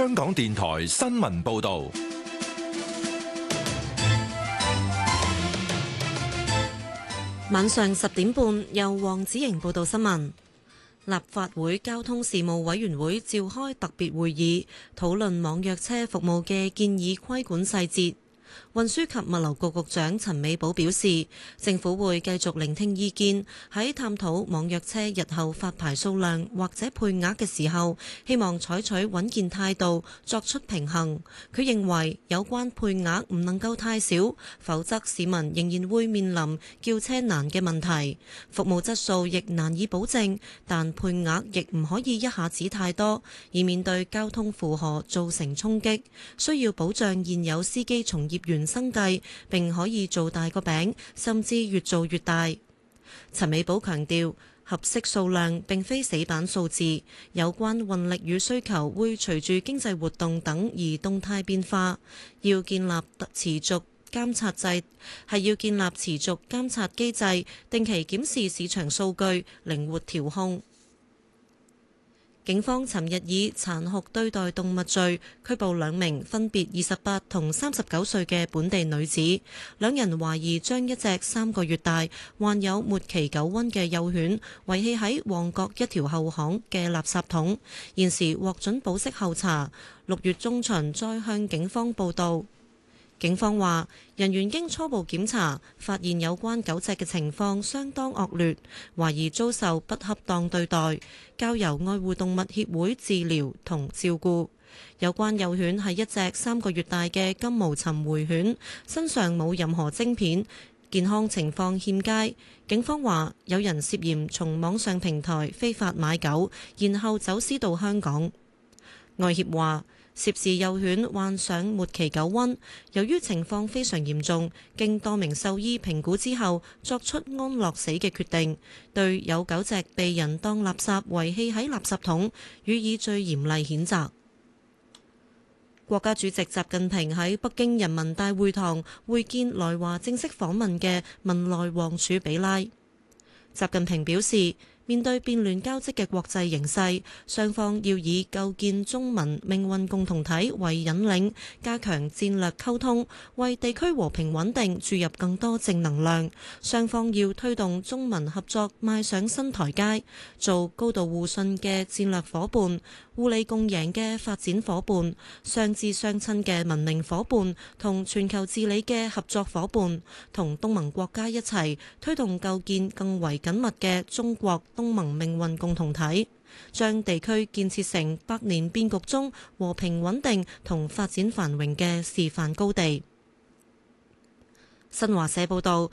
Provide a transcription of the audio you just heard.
香港電台新聞報道。 晚上10點半，由黃子瑩報道新聞。立法會交通事務委員會召開特別會議，討論網約車服務嘅建議規管細節。運輸及物流局局長陳美寶表示，政府會繼續聆聽意見，喺探討網約車日後發牌數量或者配額嘅時候，希望採取穩健態度，作出平衡。佢認為有關配額唔能夠太少，否則市民仍然會面臨叫車難嘅問題，服務質素亦難以保證，但配額亦唔可以一下子太多，以免對交通負荷造成衝擊。需要保障現有司機從業員生計，並可以做大個餅，甚至越做越大。陳美寶強調，合適數量並非死板數字，有關運力與需求會隨住經濟活動等而動態變化，要建立持續監察制，要建立持續監察機制，定期檢視市場數據，靈活調控。警方尋日以殘酷對待動物罪拘捕2名分別28同39歲嘅本地女子，兩人懷疑將一隻3個月大、患有末期狗瘟嘅幼犬遺棄喺旺角一條後巷嘅垃圾桶，現時獲准保釋候查，6月中旬再向警方報到。警方話，人員經初步檢查，發現有關狗隻嘅情況相當惡劣，懷疑遭受不恰當對待，交由愛護動物協會治療同照顧。有關幼犬係一隻3個月大嘅金毛尋回犬，身上冇任何晶片，健康情況欠佳。警方話，有人涉嫌從網上平台非法買狗，然後走私到香港。愛協話，涉事幼犬患上末期狗瘟，由於情況非常嚴重，經多名獸醫評估之後，作出安樂死嘅決定，對有狗隻被人當垃圾遺棄喺垃圾桶，予以最嚴厲譴責。國家主席習近平喺北京人民大會堂會見來華正式訪問嘅文萊王儲比拉。習近平表示，面對變亂交織嘅國際形勢，雙方要以構建中文命運共同體為引領，加強戰略溝通，為地區和平穩定注入更多正能量。雙方要推動中文合作邁上新台階，做高度互信嘅戰略夥伴，互利共贏嘅發展夥伴，相知相親嘅文明夥伴，同全球治理嘅合作夥伴，同東盟國家一齊推動構建更為緊密嘅中國東盟命運共同體，將地區建設成百年變局中和平穩定同發展繁榮嘅示範高地。新華社報道，